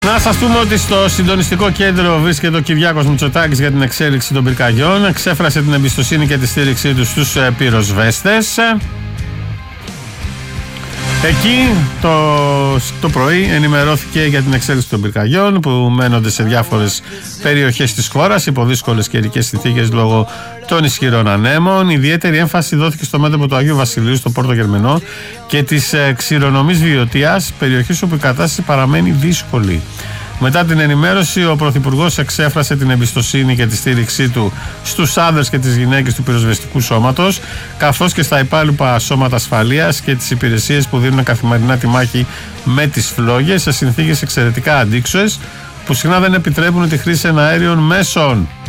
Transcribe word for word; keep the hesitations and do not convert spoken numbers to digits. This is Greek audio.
Να σας πούμε ότι στο συντονιστικό κέντρο βρίσκεται ο Κυριάκος Μητσοτάκης για την εξέλιξη των πυρκαγιών. Εξέφρασε την εμπιστοσύνη και τη στήριξή του στους πυροσβέστες. Εκεί το, το πρωί ενημερώθηκε για την εξέλιξη των πυρκαγιών που μένονται σε διάφορες περιοχές της χώρας υπό δύσκολες καιρικές συνθήκες λόγω των ισχυρών ανέμων. Ιδιαίτερη έμφαση δόθηκε στο μέτωπο του Αγίου Βασιλείου, στο Πόρτο Γερμενό και της ε, ξηρονομής Βιωτίας, περιοχής όπου η κατάσταση παραμένει δύσκολη. Μετά την ενημέρωση, ο Πρωθυπουργός εξέφρασε την εμπιστοσύνη και τη στήριξή του στους άνδρες και τις γυναίκες του πυροσβεστικού σώματος, καθώς και στα υπόλοιπα σώματα ασφαλείας και τις υπηρεσίες που δίνουν καθημερινά τη μάχη με τις φλόγες σε συνθήκες εξαιρετικά αντίξωες που συχνά δεν επιτρέπουν τη χρήση εναέριων μέσων.